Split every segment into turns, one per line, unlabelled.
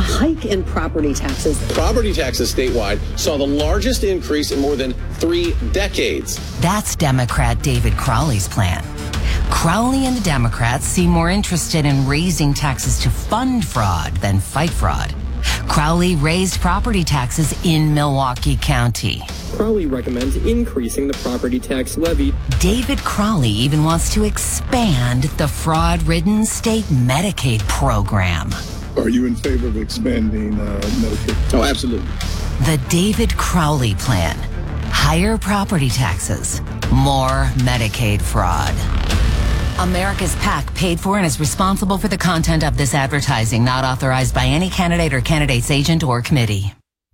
hike in property taxes.
Property taxes statewide saw the largest increase in more than 3 decades.
That's Democrat David Crowley's plan. Crowley and the Democrats seem more interested in raising taxes to fund fraud than fight fraud. Crowley raised property taxes in Milwaukee County.
Crowley recommends increasing the property tax levy.
David Crowley even wants to expand the fraud-ridden state Medicaid program.
Are you in favor of expanding Medicaid?
Oh, absolutely.
The David Crowley plan. Higher property taxes, more Medicaid fraud. America's PAC paid for and is responsible for the content of this advertising, not authorized by any candidate or candidate's agent or committee.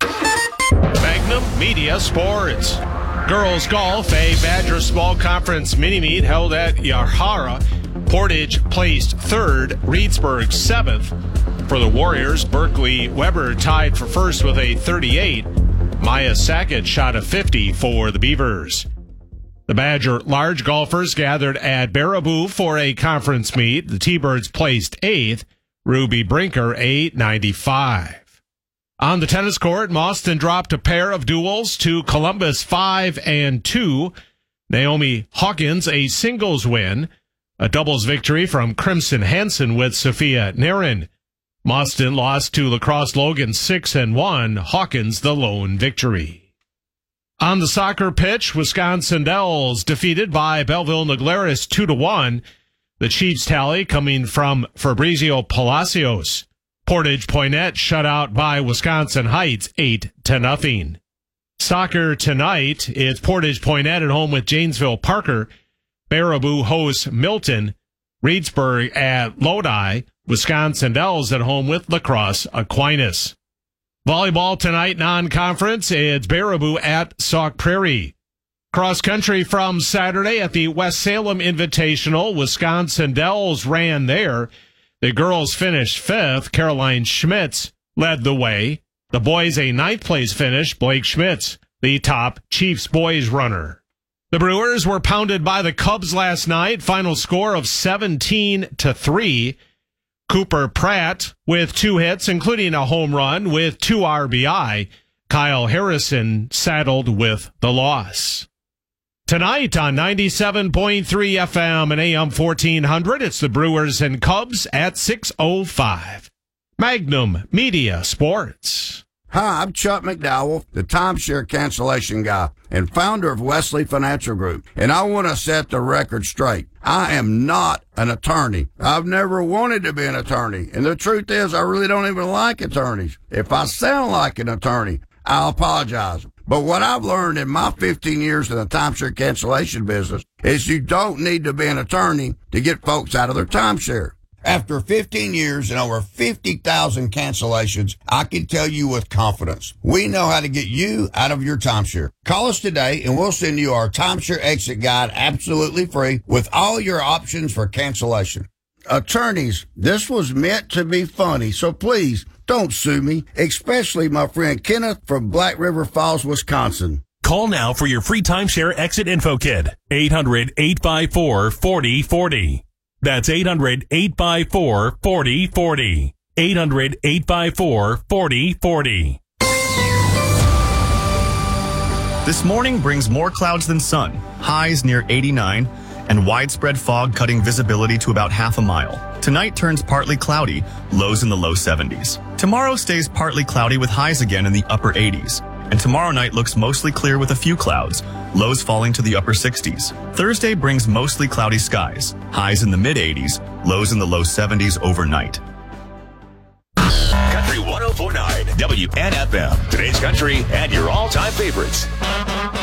Magnum Media Sports. Girls Golf, a Badger Small Conference mini-meet held at Yahara. Portage placed 3rd, Reedsburg 7th. For the Warriors, Berkeley Weber tied for first with a 38. Maya Sackett shot a 50 for the Beavers. The Badger large golfers gathered at Baraboo for a conference meet. The T-Birds placed 8th. Ruby Brinker a 95. On the tennis court, Mauston dropped a pair of duels to Columbus 5-2. Naomi Hawkins a singles win. A doubles victory from Crimson Hansen with Sophia Naren. Mauston lost to Lacrosse Logan 6-1. Hawkins the lone victory. On the soccer pitch, Wisconsin Dells defeated by Belleville Naglaris 2-1. The Chiefs tally coming from Fabrizio Palacios. Portage Poinet shut out by Wisconsin Heights 8-0. Soccer tonight, it's Portage Poinet at home with Janesville Parker. Baraboo hosts Milton. Reedsburg at Lodi. Wisconsin Dells at home with Lacrosse Aquinas. Volleyball tonight, non-conference, it's Baraboo at Sauk Prairie. Cross country from Saturday at the West Salem Invitational. Wisconsin Dells ran there. The girls finished 5th. Caroline Schmitz led the way. The boys a 9th place finish. Blake Schmitz, the top Chiefs boys runner. The Brewers were pounded by the Cubs last night. Final score of 17-3. Cooper Pratt with 2 hits, including a home run with 2 RBI. Kyle Harrison saddled with the loss. Tonight on 97.3 FM and AM 1400, it's the Brewers and Cubs at 6:05. Magnum Media Sports.
Hi, I'm Chuck McDowell, the timeshare cancellation guy and founder of Wesley Financial Group, and I want to set the record straight. I am not an attorney. I've never wanted to be an attorney, and the truth is I really don't even like attorneys. If I sound like an attorney, I'll apologize. But what I've learned in my 15 years in the timeshare cancellation business is you don't need to be an attorney to get folks out of their timeshare. After 15 years and over 50,000 cancellations, I can tell you with confidence, we know how to get you out of your timeshare. Call us today and we'll send you our timeshare exit guide absolutely free with all your options for cancellation. Attorneys, this was meant to be funny, so please don't sue me, especially my friend Kenneth from Black River Falls, Wisconsin.
Call now for your free timeshare exit info kit. 800-854-4040. That's 800-854-4040. 800-854-4040.
This morning brings more clouds than sun, highs near 89, and widespread fog cutting visibility to about half a mile. Tonight turns partly cloudy, lows in the low 70s. Tomorrow stays partly cloudy with highs again in the upper 80s. And tomorrow night looks mostly clear with a few clouds, lows falling to the upper 60s. Thursday brings mostly cloudy skies, highs in the mid-80s, lows in the low 70s overnight.
Country 104.9 WNFM. Today's country and your all-time favorites.